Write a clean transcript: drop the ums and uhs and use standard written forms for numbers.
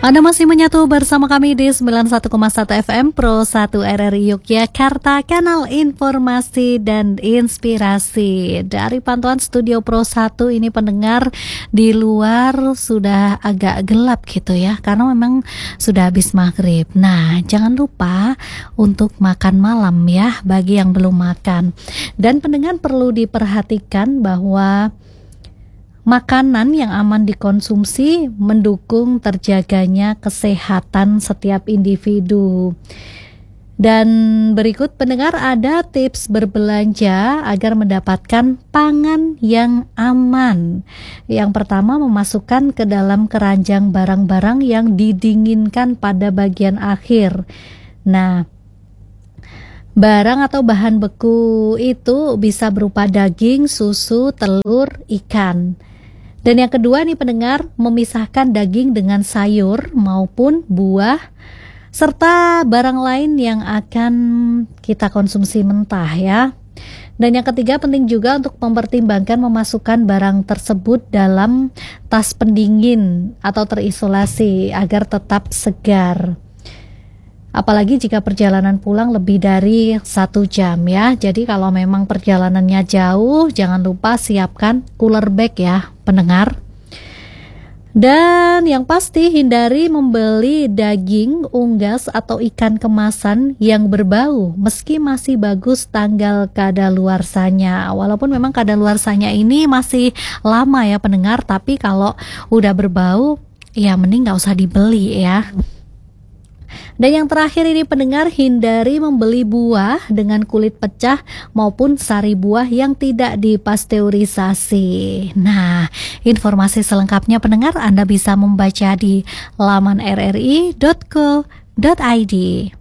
Anda masih menyatu bersama kami di 91,1 FM Pro 1 RRI Yogyakarta, kanal informasi dan inspirasi. Dari pantauan studio Pro 1 ini pendengar di luar sudah agak gelap gitu ya, karena memang sudah habis maghrib. Nah, jangan lupa untuk makan malam ya bagi yang belum makan. Dan pendengar perlu diperhatikan bahwa makanan yang aman dikonsumsi mendukung terjaganya kesehatan setiap individu. Dan berikut pendengar ada tips berbelanja agar mendapatkan pangan yang aman. Yang pertama, memasukkan ke dalam keranjang barang-barang yang didinginkan pada bagian akhir. Nah, barang atau bahan beku itu bisa berupa daging, susu, telur, ikan. Dan yang kedua nih pendengar, memisahkan daging dengan sayur maupun buah serta barang lain yang akan kita konsumsi mentah ya. Dan yang ketiga, penting juga untuk mempertimbangkan memasukkan barang tersebut dalam tas pendingin atau terisolasi agar tetap segar. Apalagi jika perjalanan pulang lebih dari 1 jam ya. Jadi kalau memang perjalanannya jauh, jangan lupa siapkan cooler bag ya pendengar. Dan yang pasti hindari membeli daging, unggas atau ikan kemasan yang berbau meski masih bagus tanggal kadaluarsanya. Walaupun memang kadaluarsanya ini masih lama ya pendengar, tapi kalau udah berbau ya mending gak usah dibeli ya. Dan yang terakhir ini pendengar, hindari membeli buah dengan kulit pecah maupun sari buah yang tidak dipasteurisasi. Nah, informasi selengkapnya pendengar Anda bisa membaca di laman rri.co.id.